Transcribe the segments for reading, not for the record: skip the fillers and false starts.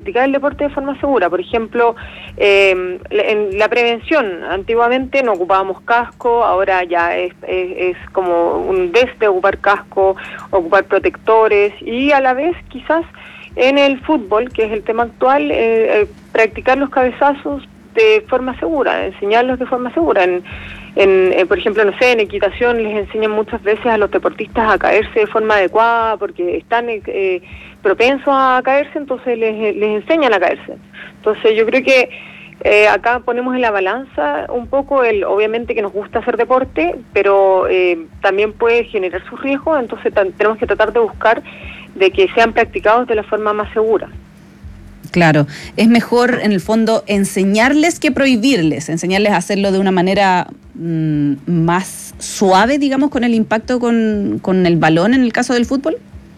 practicar el deporte de forma segura. Por ejemplo, en la prevención, antiguamente no ocupábamos casco, ahora ya es como un desde ocupar casco, ocupar protectores, y a la vez quizás en el fútbol, que es el tema actual, practicar los cabezazos de forma segura, enseñarlos de forma segura. Por ejemplo, no sé, en equitación les enseñan muchas veces a los deportistas a caerse de forma adecuada porque están propensos a caerse, entonces les enseñan a caerse. Entonces yo creo que acá ponemos en la balanza un poco obviamente que nos gusta hacer deporte, pero también puede generar sus riesgos, entonces tenemos que tratar de buscar de que sean practicados de la forma más segura. Claro, es mejor en el fondo enseñarles que prohibirles, enseñarles a hacerlo de una manera más suave, digamos, con el impacto con el balón en el caso del fútbol.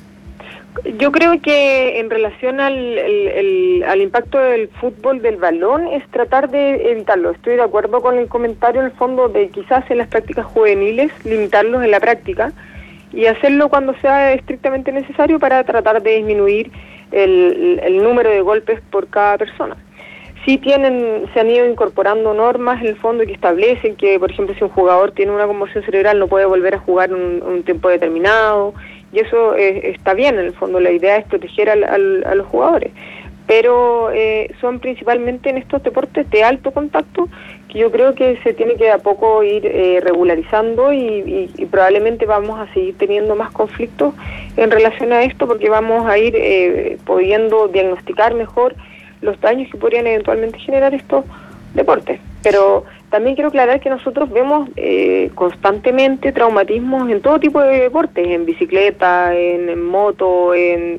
Yo creo que en relación al impacto del fútbol del balón es tratar de evitarlo. Estoy de acuerdo con el comentario en el fondo de quizás en las prácticas juveniles limitarlos en la práctica y hacerlo cuando sea estrictamente necesario para tratar de disminuir el número de golpes por cada persona. Sí se han ido incorporando normas en el fondo que establecen que, por ejemplo, si un jugador tiene una conmoción cerebral no puede volver a jugar un tiempo determinado, y eso está bien en el fondo. La idea es proteger a los jugadores, pero son principalmente en estos deportes de alto contacto que yo creo que se tiene que de a poco ir regularizando y probablemente vamos a seguir teniendo más conflictos en relación a esto porque vamos a ir pudiendo diagnosticar mejor los daños que podrían eventualmente generar estos deportes. Pero también quiero aclarar que nosotros vemos constantemente traumatismos en todo tipo de deportes, en bicicleta, en moto,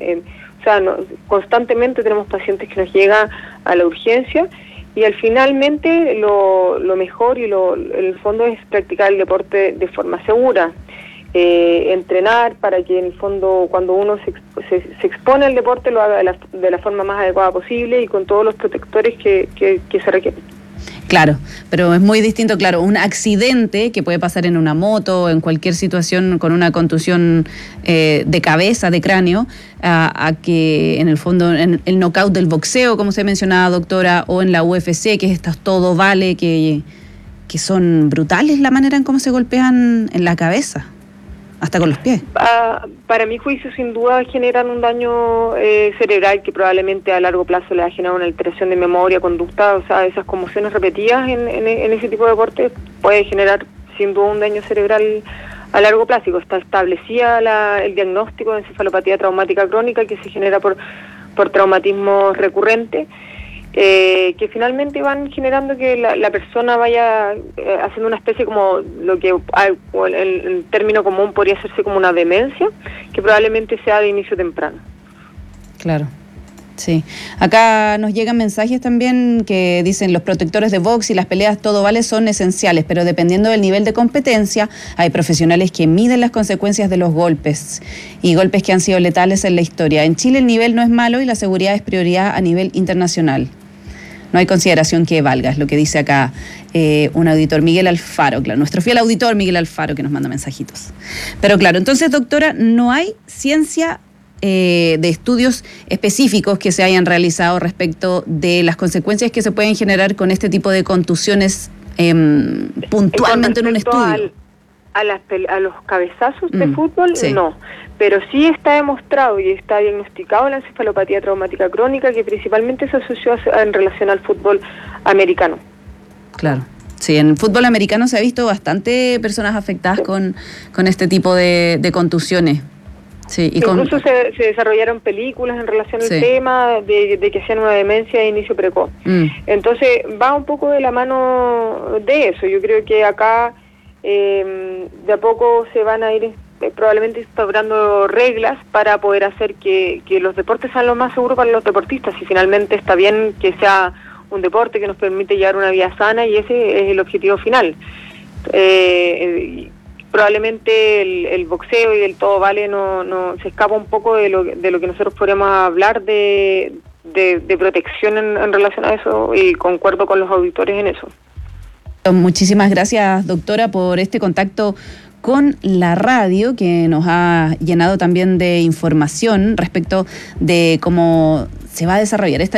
constantemente tenemos pacientes que nos llegan a la urgencia y finalmente lo mejor y en el fondo es practicar el deporte de forma segura, entrenar para que en el fondo cuando uno se expone al deporte lo haga de la forma más adecuada posible y con todos los protectores que se requieren. Claro, pero es muy distinto, claro, un accidente que puede pasar en una moto, en cualquier situación con una contusión de cabeza, de cráneo, a que en el fondo en el knockout del boxeo, como se mencionaba, doctora, o en la UFC, que es todo vale, que son brutales la manera en cómo se golpean en la cabeza, hasta con los pies. Para mi juicio, sin duda, generan un daño cerebral que probablemente a largo plazo le ha generado una alteración de memoria, conducta, o sea, esas conmociones repetidas en ese tipo de deportes puede generar sin duda un daño cerebral a largo plazo. Está establecida el diagnóstico de encefalopatía traumática crónica que se genera por traumatismo recurrente, que finalmente van generando que la persona vaya haciendo una especie como lo que en término común podría hacerse como una demencia, que probablemente sea de inicio temprano. Claro. Sí, acá nos llegan mensajes también que dicen los protectores de box y las peleas todo vale son esenciales, pero dependiendo del nivel de competencia hay profesionales que miden las consecuencias de los golpes y golpes que han sido letales en la historia. En Chile el nivel no es malo y la seguridad es prioridad a nivel internacional. No hay consideración que valga, es lo que dice acá un auditor, Miguel Alfaro, claro, nuestro fiel auditor Miguel Alfaro, que nos manda mensajitos. Pero claro, entonces, doctora, no hay ciencia de estudios específicos que se hayan realizado respecto de las consecuencias que se pueden generar con este tipo de contusiones puntualmente en un estudio. A los cabezazos de fútbol, sí. No, pero sí está demostrado y está diagnosticado la encefalopatía traumática crónica que principalmente se asoció en relación al fútbol americano. Claro. Sí, en el fútbol americano se ha visto bastante personas afectadas con este tipo de contusiones. Sí, incluso se desarrollaron películas en relación al tema de que sean una demencia de inicio precoz. Entonces va un poco de la mano de eso. Yo creo que acá de a poco se van a ir probablemente instaurando reglas para poder hacer que los deportes sean lo más seguros para los deportistas, y finalmente está bien que sea un deporte que nos permite llevar una vida sana y ese es el objetivo final. Probablemente el boxeo y el todo vale no se escapa un poco de lo que nosotros podríamos hablar de protección en relación a eso, y concuerdo con los auditores en eso. Muchísimas gracias, doctora, por este contacto con la radio que nos ha llenado también de información respecto de cómo se va a desarrollar esta